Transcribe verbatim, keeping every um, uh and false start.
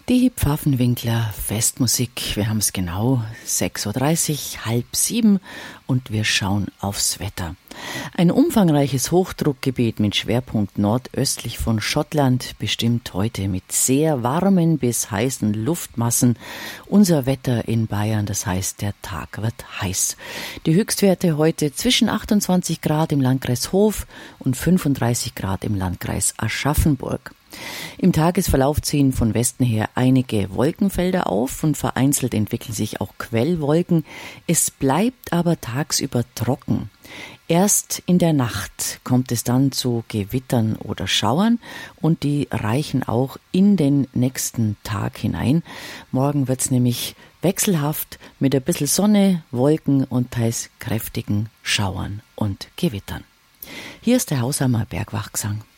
Die Pfaffenwinkler Festmusik. Wir haben es genau sechs Uhr dreißig, halb sieben und wir schauen aufs Wetter. Ein umfangreiches Hochdruckgebiet mit Schwerpunkt nordöstlich von Schottland bestimmt heute mit sehr warmen bis heißen Luftmassen unser Wetter in Bayern. Das heißt, der Tag wird heiß. Die Höchstwerte heute zwischen achtundzwanzig Grad im Landkreis Hof und fünfunddreißig Grad im Landkreis Aschaffenburg. Im Tagesverlauf ziehen von Westen her einige Wolkenfelder auf und vereinzelt entwickeln sich auch Quellwolken. Es bleibt aber tagsüber trocken. Erst in der Nacht kommt es dann zu Gewittern oder Schauern und die reichen auch in den nächsten Tag hinein. Morgen wird's nämlich wechselhaft mit ein bisschen Sonne, Wolken und teils kräftigen Schauern und Gewittern. Hier ist der Hausamer Bergwachgesang.